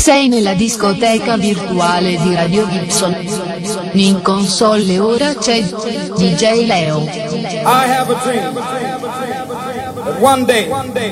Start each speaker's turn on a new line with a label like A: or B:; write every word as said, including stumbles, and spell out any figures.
A: Sei nella discoteca virtuale di Radio Gibson. In console ora c'è D J Leo.
B: I have a dream that one day